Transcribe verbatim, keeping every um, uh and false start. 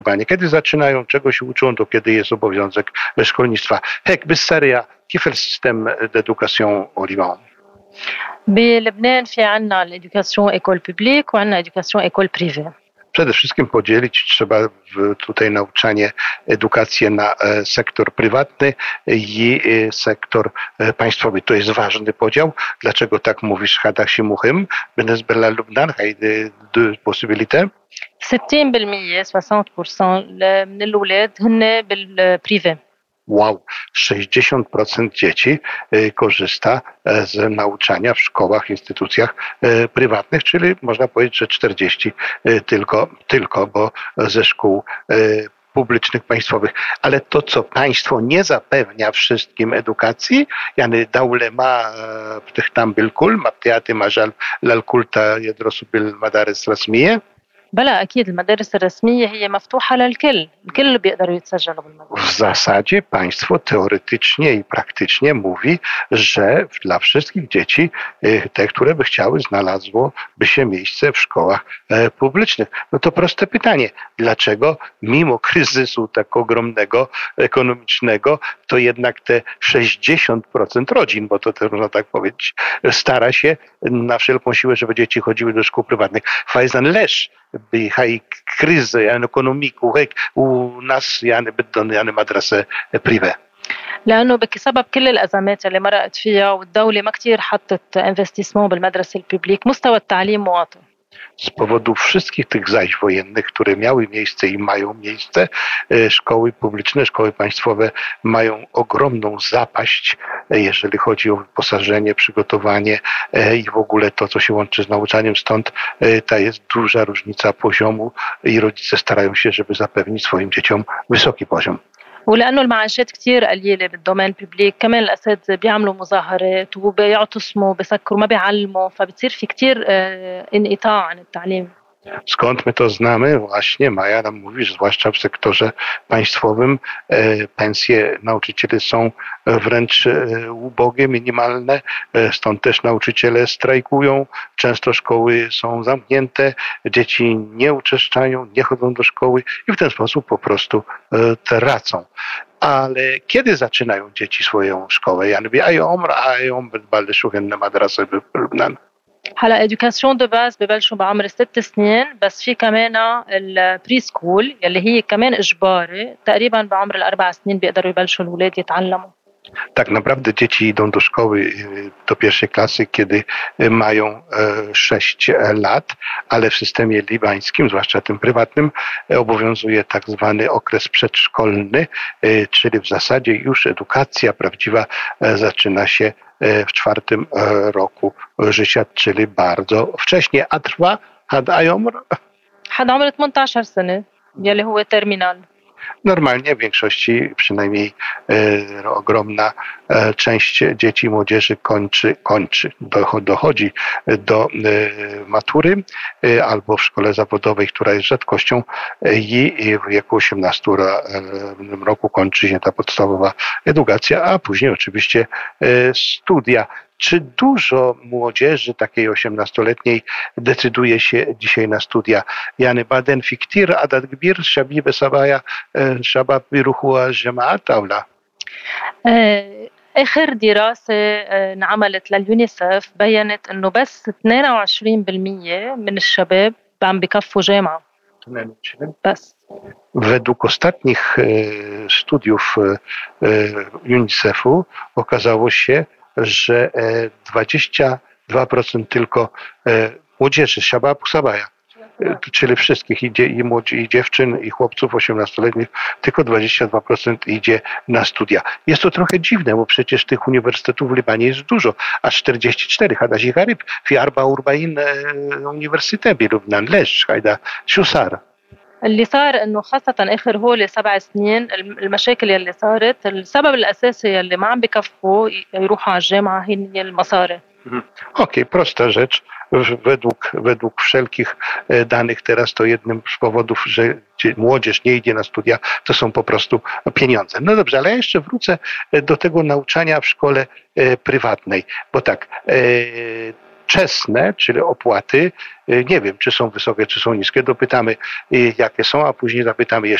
Kiedy zaczynają, czego się uczą, to kiedy jest obowiązek szkolnictwa. هيك بالسريع كيف السيستم d'éducation au Liban؟ بلبنان في عنا الإدوكاسيون إيكول بيبليك وعنا إدوكاسيون إيكول بريفي. Przede wszystkim podzielić trzeba w tutaj nauczanie, edukację na sektor prywatny i sektor państwowy. To jest ważny podział. Dlaczego tak mówisz? هذا شيء مهم بالنسبة للبنان. هيدي deux possibilités. ستين بالمية ستين بالمية من الأولاد هن بالبريفي. Wow, sześćdziesiąt procent dzieci korzysta z nauczania w szkołach, instytucjach prywatnych, czyli można powiedzieć, że czterdzieści tylko, tylko, bo ze szkół publicznych, państwowych. Ale to, co państwo nie zapewnia wszystkim edukacji, yani dawle ma tam bilkul, ma btiati majal lalkulta yadrusu bil madaris rasmiye. بلا أكيد المدارس الرسمية هي مفتوحة للكل، الكل بيقدروا يتسجلوا بالمدارس. W zasadzie państwo teoretycznie i praktycznie mówi, że dla wszystkich dzieci, te, które by chciały, znalazłoby się miejsce w szkołach publicznych. No to proste pytanie, dlaczego mimo kryzysu tak ogromnego ekonomicznego, to jednak te sześćdziesiąt procent rodzin, bo to też można tak powiedzieć, stara się na wszelką siłę, żeby dzieci chodziły do szkół prywatnych. Fajzan Lesz بهاي كريزة يعني ايكونوميك وهيك وناس يعني بدهم يعني مدرسة بريفي. لأنه بسبب كل الأزمات اللي مرقت فيها والدولة ما كتير حطت انفستيسمون بالمدرسة الببليك مستوى التعليم مواطن. Z powodu wszystkich tych zajść wojennych, które miały miejsce i mają miejsce, szkoły publiczne, szkoły państwowe mają ogromną zapaść, jeżeli chodzi o wyposażenie, przygotowanie i w ogóle to, co się łączy z nauczaniem. Stąd ta jest duża różnica poziomu i rodzice starają się, żeby zapewnić swoim dzieciom wysoki poziom. ولأنه المعاشات كتير قليلة بالدومين بيبليك كمان الأساتذة بيعملوا مظاهرات وبيعتصموا بيسكروا ما بيعلموا فبتصير في كتير انقطاع عن التعليم. Skąd my to znamy? Właśnie Maja nam mówi, że zwłaszcza w sektorze państwowym pensje nauczycieli są wręcz ubogie, minimalne, stąd też nauczyciele strajkują, często szkoły są zamknięte, dzieci nie uczęszczają, nie chodzą do szkoły i w ten sposób po prostu tracą. Ale kiedy zaczynają dzieci swoją szkołę? Yani bi ay umr ayom بتبلشوا هن مدرسة بلبنان. هلا education de base ببلشوا بعمر ست سنين بس في كمان البري سكول يلي هي كمان إجباري تقريبا بعمر الأربع سنين بيقدروا يبلشوا الأولاد يتعلموا. Tak naprawdę dzieci idą do szkoły, do pierwszej klasy, kiedy mają sześć lat, ale w systemie libańskim, zwłaszcza tym prywatnym, obowiązuje tak zwany okres przedszkolny, czyli w zasadzie już edukacja prawdziwa zaczyna się w czwartym roku życia, czyli bardzo wcześnie. A trwa had ayomr? حد عمر ثمانية عشر سنة يلي هو terminal. Normalnie w większości, przynajmniej e, ogromna e, część dzieci i młodzieży kończy, kończy do, dochodzi do e, matury e, albo w szkole zawodowej, która jest rzadkością e, i w wieku osiemnastu roku kończy się ta podstawowa edukacja, a później oczywiście e, studia. Czy dużo młodzieży takiej osiemnastoletniej decyduje się dzisiaj na studia? Yani baden fi ktir adad kbir shabib sabaya shabab biruhu الجامعات أو لا؟ آخر دراسة انعملت لليونيسف بيّنت إنه بس اثنين وعشرين بالمية من الشباب عم بكفوا جامعة. بس. Według ostatnich studiów UNICEF-u okazało się, że dwadzieścia dwa procent tylko młodzieży, szababu sabaja, czyli wszystkich idzie i młodzi, i dziewczyn, i chłopców osiemnastoletnich, tylko dwadzieścia dwa procent idzie na studia. Jest to trochę dziwne, bo przecież tych uniwersytetów w Libanie jest dużo, aż czterdzieści cztery. Hada Ziharib, fi arba urbain uniwersytet بلبنان ليش هيدا شو صار؟ اللي صار انه خاصة اخر هول سبع سنين المشاكل يلي صارت السبب الاساسي يلي ما عم بكفوا يروحوا على الجامعة هي المصاري. Okej, okay, prosta rzecz. Według, według wszelkich danych teraz to jednym z powodów, że młodzież nie idzie na studia, to są po prostu pieniądze. No dobrze, ale ja jeszcze wrócę do tego nauczania w szkole prywatnej, bo tak, wczesne, czyli opłaty, nie wiem, czy są wysokie, czy są niskie, dopytamy, jakie są, a później zapytamy jeszcze